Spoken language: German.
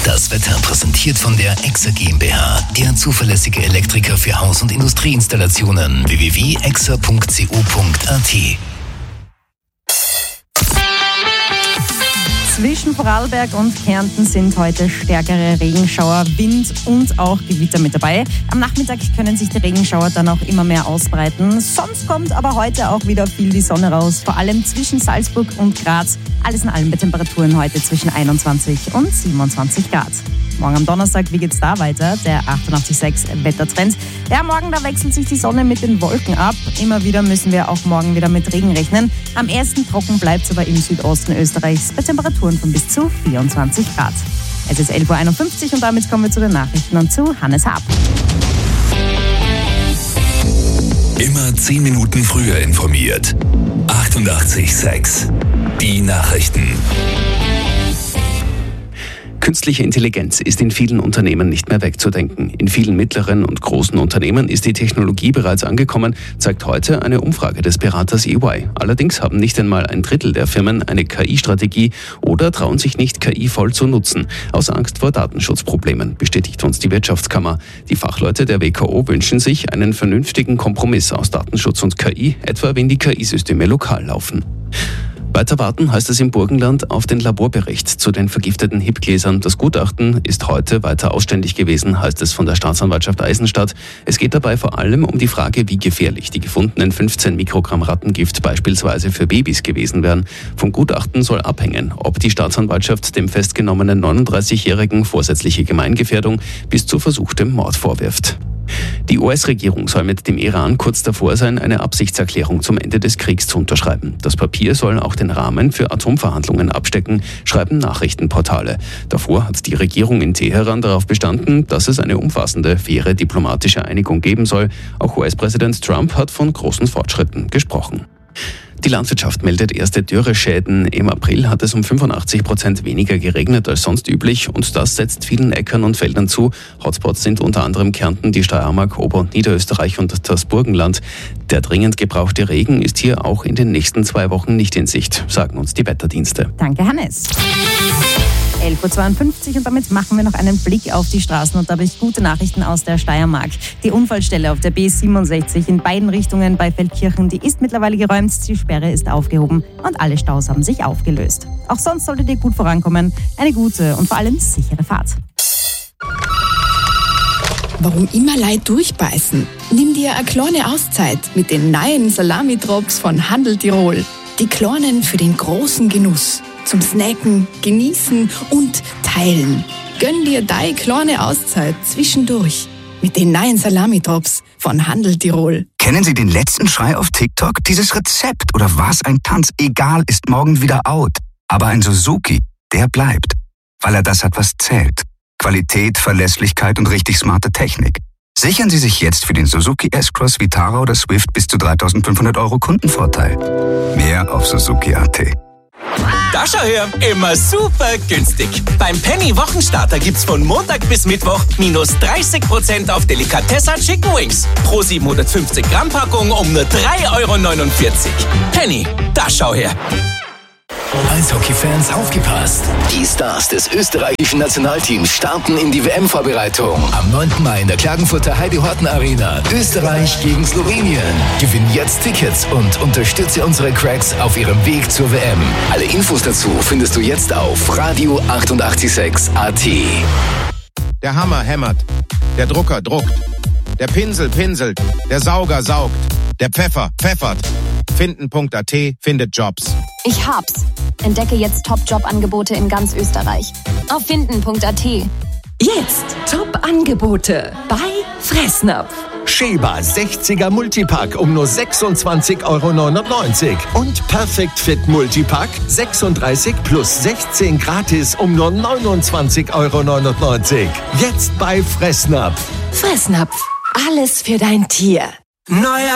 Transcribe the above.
Das Wetter präsentiert von der EXA GmbH, der zuverlässige Elektriker für Haus- und Industrieinstallationen. www.exa.co.at. Zwischen Vorarlberg und Kärnten sind heute stärkere Regenschauer, Wind und auch Gewitter mit dabei. Am Nachmittag können sich die Regenschauer dann auch immer mehr ausbreiten. Sonst kommt aber heute auch wieder viel die Sonne raus, vor allem zwischen Salzburg und Graz. Alles in allem bei Temperaturen heute zwischen 21 und 27 Grad. Morgen am Donnerstag, wie geht's da weiter? Der 88.6 Wettertrend. Ja, morgen, da wechselt sich die Sonne mit den Wolken ab. Immer wieder müssen wir auch morgen wieder mit Regen rechnen. Am ersten trocken bleibt es aber im Südosten Österreichs bei Temperaturen von bis zu 24 Grad. Es ist 11.51 Uhr und damit kommen wir zu den Nachrichten und zu Hannes Haab. Immer 10 Minuten früher informiert. 88.6 Die Nachrichten. Künstliche Intelligenz ist in vielen Unternehmen nicht mehr wegzudenken. In vielen mittleren und großen Unternehmen ist die Technologie bereits angekommen, zeigt heute eine Umfrage des Beraters EY. Allerdings haben nicht einmal ein Drittel der Firmen eine KI-Strategie oder trauen sich nicht, KI voll zu nutzen, aus Angst vor Datenschutzproblemen, bestätigt uns die Wirtschaftskammer. Die Fachleute der WKO wünschen sich einen vernünftigen Kompromiss aus Datenschutz und KI, etwa wenn die KI-Systeme lokal laufen. Weiter warten heißt es im Burgenland auf den Laborbericht zu den vergifteten HIP-Gläsern. Das Gutachten ist heute weiter ausständig gewesen, heißt es von der Staatsanwaltschaft Eisenstadt. Es geht dabei vor allem um die Frage, wie gefährlich die gefundenen 15 Mikrogramm Rattengift beispielsweise für Babys gewesen wären. Vom Gutachten soll abhängen, ob die Staatsanwaltschaft dem festgenommenen 39-Jährigen vorsätzliche Gemeingefährdung bis zu versuchtem Mord vorwirft. Die US-Regierung soll mit dem Iran kurz davor sein, eine Absichtserklärung zum Ende des Kriegs zu unterschreiben. Das Papier soll auch den Rahmen für Atomverhandlungen abstecken, schreiben Nachrichtenportale. Davor hat die Regierung in Teheran darauf bestanden, dass es eine umfassende, faire diplomatische Einigung geben soll. Auch US-Präsident Trump hat von großen Fortschritten gesprochen. Die Landwirtschaft meldet erste Dürreschäden. Im April hat es um 85% weniger geregnet als sonst üblich und das setzt vielen Äckern und Feldern zu. Hotspots sind unter anderem Kärnten, die Steiermark, Ober- und Niederösterreich und das Burgenland. Der dringend gebrauchte Regen ist hier auch in den nächsten 2 Wochen nicht in Sicht, sagen uns die Wetterdienste. Danke, Hannes. 11.52 Uhr und damit machen wir noch einen Blick auf die Straßen und da habe ich gute Nachrichten aus der Steiermark. Die Unfallstelle auf der B67 in beiden Richtungen bei Feldkirchen, die ist mittlerweile geräumt, die Sperre ist aufgehoben und alle Staus haben sich aufgelöst. Auch sonst solltet ihr gut vorankommen. Eine gute und vor allem sichere Fahrt. Warum immer Leute durchbeißen? Nimm dir eine kleine Auszeit mit den neuen Salami-Drops von Handel Tirol. Die kleinen für den großen Genuss. Zum Snacken, Genießen und Teilen. Gönn dir deine kleine Auszeit zwischendurch mit den neuen Salami-Drops von Handel Tirol. Kennen Sie den letzten Schrei auf TikTok? Dieses Rezept oder was ein Tanz, egal, ist morgen wieder out. Aber ein Suzuki, der bleibt, weil er das hat, was zählt. Qualität, Verlässlichkeit und richtig smarte Technik. Sichern Sie sich jetzt für den Suzuki S-Cross, Vitara oder Swift bis zu 3.500 € Kundenvorteil. Mehr auf Suzuki.at. Da schau her, immer super günstig. Beim Penny Wochenstarter gibt's von Montag bis Mittwoch minus 30% auf Delikatessa Chicken Wings. Pro 750 Gramm Packung um nur 3,49 €. Penny, da schau her. Eishockey-Fans, aufgepasst! Die Stars des österreichischen Nationalteams starten in die WM-Vorbereitung. Am 9. Mai in der Klagenfurter Heidi-Horten-Arena. Österreich gegen Slowenien. Gewinn jetzt Tickets und unterstütze unsere Cracks auf ihrem Weg zur WM. Alle Infos dazu findest du jetzt auf Radio 886.at. Der Hammer hämmert. Der Drucker druckt. Der Pinsel pinselt. Der Sauger saugt. Der Pfeffer pfeffert. Finden.at findet Jobs. Ich hab's. Entdecke jetzt Top-Job-Angebote in ganz Österreich. Auf finden.at. Jetzt Top-Angebote bei Fressnapf. Schäber 60er Multipack um nur 26,99 € und Perfect Fit Multipack 36 plus 16 gratis um nur 29,99 €. Jetzt bei Fressnapf. Fressnapf. Alles für dein Tier. Neuer